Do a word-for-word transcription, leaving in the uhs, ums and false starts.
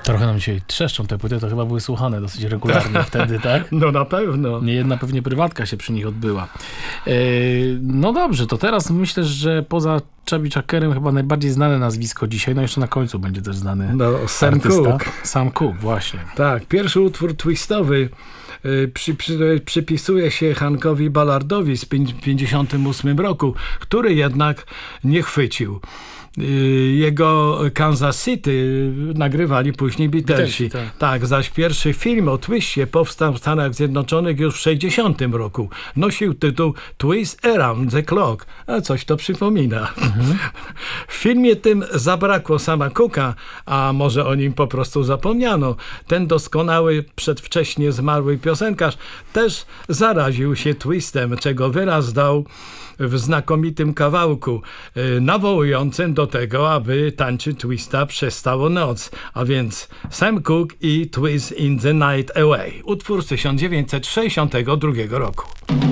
Trochę nam dzisiaj trzeszczą te płyty, to chyba były słuchane dosyć regularnie wtedy, tak? No na pewno. Nie jedna pewnie prywatka się przy nich odbyła. Yy, no dobrze, to teraz myślę, że poza Chubby Chackerem chyba najbardziej znane nazwisko dzisiaj, no jeszcze na końcu będzie też znany No, Sam artysta. Cooke. Sam Cooke, właśnie. Tak, pierwszy utwór twistowy y, przy, przy, przypisuje się Hankowi Ballardowi z pięćdziesiątym ósmym roku, który jednak nie chwycił. Jego Kansas City nagrywali później Beatlesi. Beatlesi, tak. tak, zaś pierwszy film o Twiście powstał w Stanach Zjednoczonych już w sześćdziesiątym roku. Nosił tytuł Twist Around the Clock, a coś to przypomina. Mhm. W filmie tym zabrakło Sama Cooka, a może o nim po prostu zapomniano. Ten doskonały, przedwcześnie zmarły piosenkarz też zaraził się twistem, czego wyraz dał w znakomitym kawałku, yy, nawołującym do tego, aby tańczyć twista przez całą noc. A więc Sam Cooke i Twist in the Night Away. Utwór z tysiąc dziewięćset sześćdziesiątego drugiego roku.